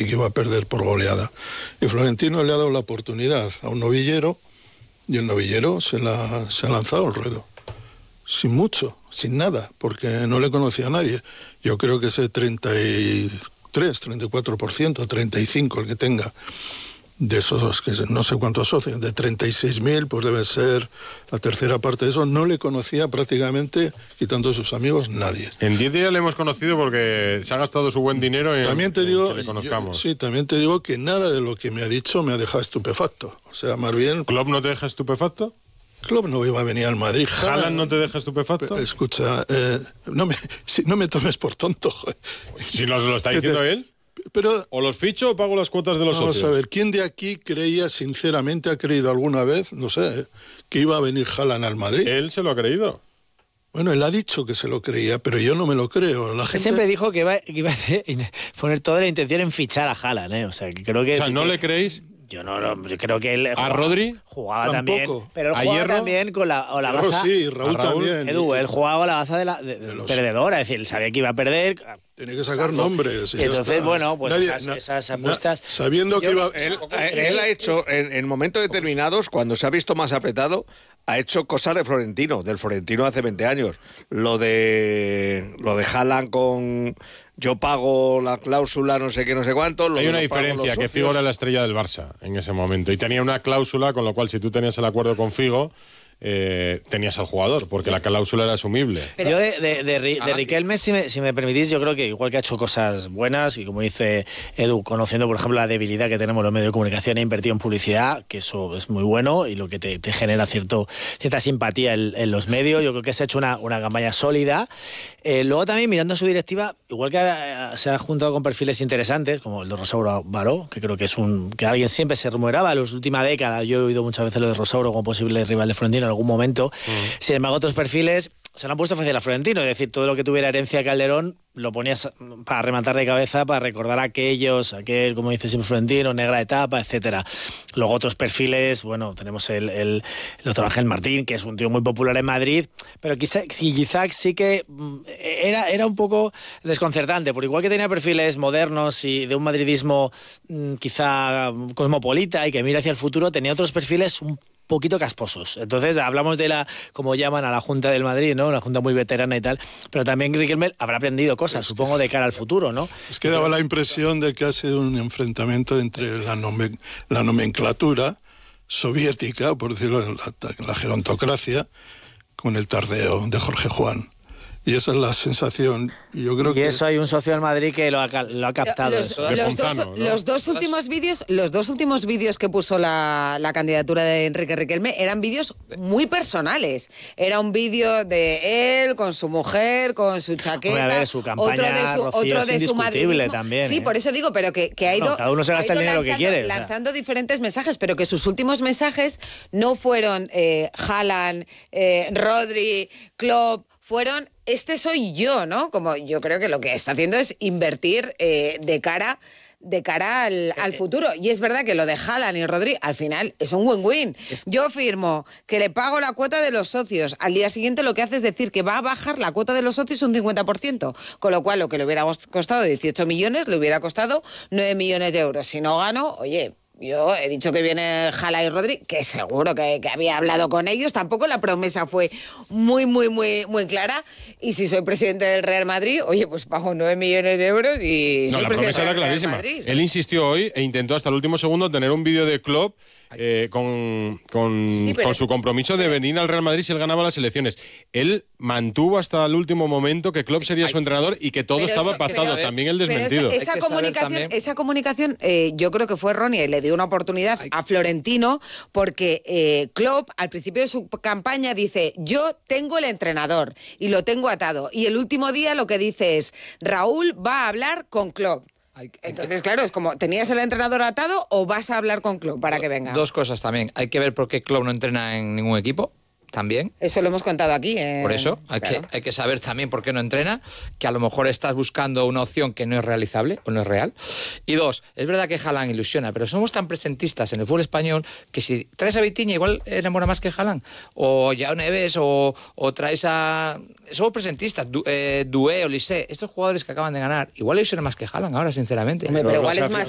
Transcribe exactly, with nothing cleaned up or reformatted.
y que iba a perder por goleada. Y Florentino le ha dado la oportunidad a un novillero y el novillero se, la, se ha lanzado al ruedo. Sin mucho, sin nada, porque no le conocía a nadie. Yo creo que ese treinta y tres, treinta y cuatro por ciento, treinta y cinco por ciento el que tenga, de esos que no sé cuántos socios, de treinta y seis mil, pues debe ser la tercera parte de eso. No le conocía prácticamente, quitando sus amigos, nadie. En diez días le hemos conocido porque se ha gastado su buen dinero en, también te digo, en que le conozcamos. Yo, sí, también te digo que nada de lo que me ha dicho me ha dejado estupefacto. O sea, más bien... ¿Klopp no te deja estupefacto? Klopp no iba a venir al Madrid. ¿Haaland no te deja estupefacto? Escucha, eh, no, me, si, no me tomes por tonto. Si nos lo está diciendo te, él. Pero, ¿o los ficho o pago las cuotas de los vamos socios? Vamos a ver, ¿quién de aquí creía, sinceramente, ha creído alguna vez, no sé, que iba a venir Haaland al Madrid? Él se lo ha creído. Bueno, él ha dicho que se lo creía, pero yo no me lo creo. La gente... Siempre dijo que iba, que iba a hacer, poner toda la intención en fichar a Haaland, ¿eh? O sea, que creo que... O sea, ¿no que, le creéis? Yo no, no yo creo que él... ¿A jugaba, Rodri? Jugaba Tampoco. también, pero él ¿A jugaba Hierro? también con la, o la Hierro baza... sí, Raúl, Raúl también. Edu, él jugaba con la baza de la de, de los... perdedora, es decir, él sabía que iba a perder... Tiene que sacar nombres. Y entonces, bueno, pues Nadie, esas, na, esas apuestas... Na, sabiendo yo, que iba... Él, él ha hecho, en, en momentos determinados, cuando se ha visto más apretado, ha hecho cosas de Florentino, del Florentino hace veinte años. Lo de lo de Haaland con... yo pago la cláusula no sé qué, no sé cuánto. Hay una diferencia, que Figo era la estrella del Barça en ese momento. Y tenía una cláusula, con lo cual si tú tenías el acuerdo con Figo... Eh, tenías al jugador, porque la cláusula era asumible. Pero yo de, de, de, de, de Riquelme, si me, si me permitís, yo creo que igual que ha hecho cosas buenas, y como dice Edu, conociendo por ejemplo la debilidad que tenemos los medios de comunicación, ha invertido en publicidad, que eso es muy bueno y lo que te, te genera cierto, cierta simpatía en, en los medios. Yo creo que se ha hecho una, una campaña sólida. Eh, luego también mirando su directiva, igual que ha, se ha juntado con perfiles interesantes, como el de Rosauro Baró, que creo que es un que alguien siempre se rumoreaba en las últimas décadas. Yo he oído muchas veces lo de Rosauro como posible rival de Florentino en algún momento. Uh-huh. Sin embargo, otros perfiles se lo han puesto fácil a Florentino, es decir, todo lo que tuviera herencia de Calderón lo ponías para rematar de cabeza, para recordar a aquellos, aquel, como dice siempre Florentino, negra etapa, etcétera. Luego otros perfiles, bueno, tenemos el, el, el doctor Ángel Martín, que es un tío muy popular en Madrid, pero quizá, quizá sí que era, era un poco desconcertante, porque igual que tenía perfiles modernos y de un madridismo quizá cosmopolita y que mira hacia el futuro, tenía otros perfiles un poquito casposos. Entonces hablamos de la, como llaman a la Junta del Madrid, ¿no? Una junta muy veterana y tal, pero también Riquelme habrá aprendido cosas, supongo, de cara al futuro, ¿no? Es que daba la impresión de que ha sido un enfrentamiento entre la, nomen, la nomenclatura soviética, por decirlo, la, la gerontocracia, con el tardeo de Jorge Juan. Y esa es la sensación. Y, yo creo y que... eso hay un socio en Madrid que lo ha, lo ha captado. Los, eso. los, dos, ¿no? los dos últimos vídeos, los dos últimos vídeos que puso la, la candidatura de Enrique Riquelme eran vídeos muy personales. Era un vídeo de él con su mujer, con su chaqueta. Bueno, a ver, su campaña, otro de su, Rocío, otro de es su madridismo. También, sí, ¿eh? por eso digo, pero que, que ha ido. No, cada uno se gasta el dinero lanzando, que quiere. Lanzando o sea. diferentes mensajes, pero que sus últimos mensajes no fueron eh, Haaland, eh, Rodri, Klopp. Fueron, este soy yo, ¿no? Como yo creo que lo que está haciendo es invertir eh, de cara, de cara al, al futuro. Y es verdad que lo de Haaland y Rodri, al final, es un win-win. Es... Yo firmo que le pago la cuota de los socios. Al día siguiente lo que hace es decir que va a bajar la cuota de los socios un cincuenta por ciento. Con lo cual, lo que le hubiera costado dieciocho millones, le hubiera costado nueve millones de euros. Si no gano, oye... Yo he dicho que viene Haaland y Rodri, que seguro que, que había hablado con ellos. Tampoco la promesa fue muy, muy, muy, muy clara. Y si soy presidente del Real Madrid, oye, pues pago nueve millones de euros y no, soy la presidente promesa era del Real clarísima. Madrid. Él insistió hoy e intentó hasta el último segundo tener un vídeo de Klopp eh, con, con, sí, pero, con su compromiso de venir al Real Madrid si él ganaba las elecciones. Él mantuvo hasta el último momento que Klopp sería su entrenador y que todo estaba pactado, también el desmentido. Pero esa, esa comunicación, esa comunicación eh, yo creo que fue errónea y le dio una oportunidad Hay... a Florentino porque eh, Klopp al principio de su campaña dice yo tengo el entrenador y lo tengo atado y el último día lo que dice es Raúl va a hablar con Klopp. Entonces, claro, es como, ¿tenías el entrenador atado o vas a hablar con Klopp para que venga? Dos cosas también. Hay que ver por qué Klopp no entrena en ningún equipo. También. Eso lo hemos contado aquí. Eh, por eso, hay, claro. que, hay que saber también por qué no entrena, que a lo mejor estás buscando una opción que no es realizable o no es real. Y dos, es verdad que Haaland ilusiona, pero somos tan presentistas en el fútbol español que si traes a Vitinha igual enamora más que Haaland. O Yao Neves, o, o traes a... Somos presentistas, du, eh, Doué, Olise, estos jugadores que acaban de ganar, igual ilusiona más que Haaland ahora, sinceramente. Hombre, pero igual es más